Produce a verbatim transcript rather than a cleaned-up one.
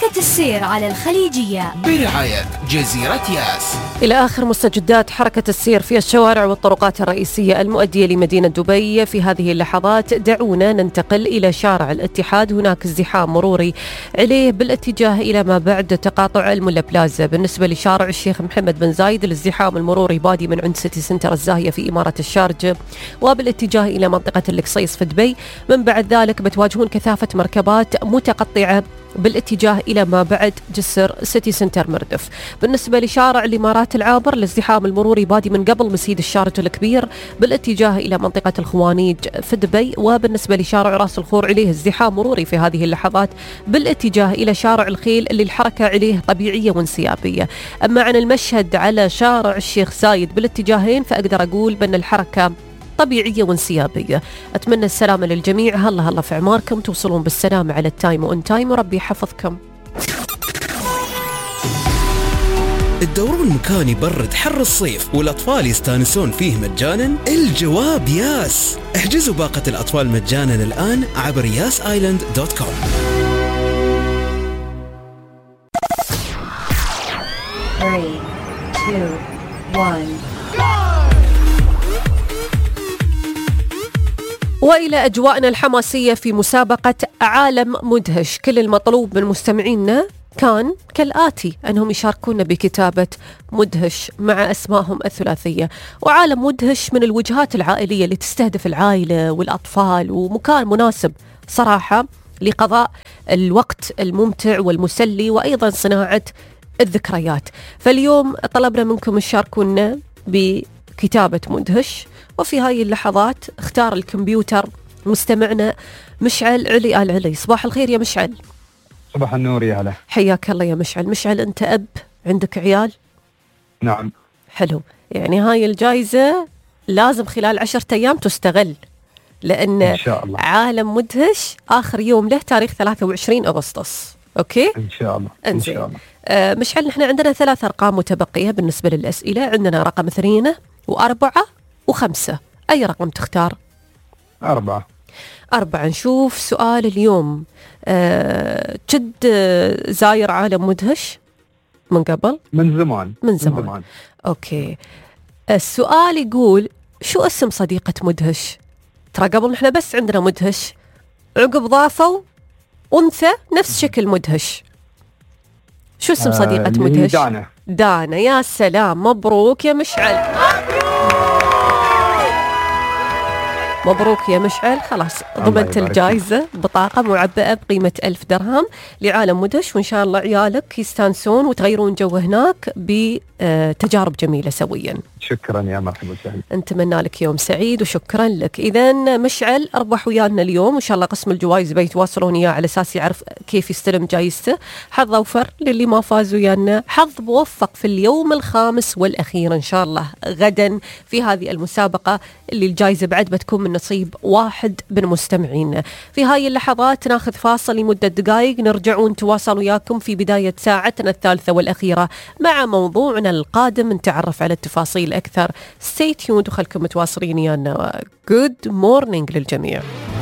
حركة السير على الخليجية برعاية جزيرة ياس. إلى آخر مستجدات حركة السير في الشوارع والطرقات الرئيسية المؤدية لمدينة دبي في هذه اللحظات. دعونا ننتقل إلى شارع الاتحاد. هناك ازدحام مروري عليه بالاتجاه إلى ما بعد تقاطع الملا بلازا. بالنسبة لشارع الشيخ محمد بن زايد الازدحام المروري بادي من عند سيتي سنتر الزاهية في إمارة الشارجة وبالاتجاه إلى منطقة القصيص في دبي. من بعد ذلك بتواجهون كثافة مركبات متقطعة بالاتجاه إلى ما بعد جسر سيتي سنتر مردف. بالنسبة لشارع الإمارات العابر الازدحام المروري بادي من قبل مسيد الشارج الكبير بالاتجاه إلى منطقة الخوانيج في دبي. وبالنسبة لشارع راس الخور عليه ازدحام مروري في هذه اللحظات بالاتجاه إلى شارع الخيل اللي الحركة عليه طبيعية وانسيابية. أما عن المشهد على شارع الشيخ زايد بالاتجاهين فأقدر أقول بأن الحركة طبيعية وانسيابية. أتمنى السلامة للجميع. هلا هلا في عماركم، توصلون بالسلامة على التايم وان تايم وربي يحفظكم. الدورون المكان يبرد حر الصيف والأطفال يستانسون فيه مجانا؟ الجواب ياس. احجزوا باقة الأطفال مجانا الآن عبر ياس آيلاند دوت كوم. three, two, one. وإلى أجواءنا الحماسية في مسابقة عالم مدهش. كل المطلوب من مستمعينا كان كالآتي: أنهم يشاركونا بكتابة مدهش مع أسمائهم الثلاثية. وعالم مدهش من الوجهات العائلية اللي تستهدف العائلة والأطفال ومكان مناسب صراحة لقضاء الوقت الممتع والمسلي وأيضا صناعة الذكريات. فاليوم طلبنا منكم تشاركونا بكتابة مدهش. وفي هاي اللحظات اختار الكمبيوتر مستمعنا مشعل علي آل علي. صباح الخير يا مشعل. صباح النور يا هلا. حياك الله يا مشعل. مشعل أنت أب عندك عيال؟ نعم. حلو. يعني هاي الجائزة لازم خلال عشرة أيام تستغل، لأن إن شاء الله. عالم مدهش آخر يوم له تاريخ ثلاثة وعشرين أغسطس. أوكي؟ إن شاء الله. إن شاء الله. آه مشعل، نحن عندنا ثلاث أرقام متبقية بالنسبة للأسئلة. عندنا رقم اثنين وأربعة وخمسة. أي رقم تختار؟ أربعة. أربعة. نشوف سؤال اليوم. أه جد زاير عالم مدهش من قبل؟ من زمان. من زمان, من زمان. أوكي. السؤال يقول: شو اسم صديقة مدهش؟ ترى قبل نحن بس عندنا مدهش، عقب ضافوا أنثى نفس شكل مدهش. شو اسم صديقة آه مدهش؟ دانا. دانا. يا سلام، مبروك يا مشعل. مبروك يا مشعل. خلاص ضمنت الجائزة، بطاقة معبأة بقيمة ألف درهم لعالم مدهش. وإن شاء الله عيالك يستانسون وتغيرون جو هناك بتجارب جميلة سويا. شكرا يا مرحبا وسهلا. نتمنى لك يوم سعيد وشكرا لك. إذن مشعل أربح ويانا اليوم، وإن شاء الله قسم الجوائز بيتواصلون إياه على أساس يعرف كيف يستلم جائزته. حظ أوفر للي ما فاز ويانا، حظ موفق في اليوم الخامس والأخير إن شاء الله غدا في هذه المسابقة اللي الجائزة بعد بتكون من نصيب واحد من مستمعينا. في هاي اللحظات ناخذ فاصل لمدة دقائق، نرجع ونتواصل وياكم في بداية ساعتنا الثالثة والأخيرة مع موضوعنا القادم، نتعرف على التفاصيل أكثر. stay tuned وخلكم متواصلين ويانا. good morning للجميع.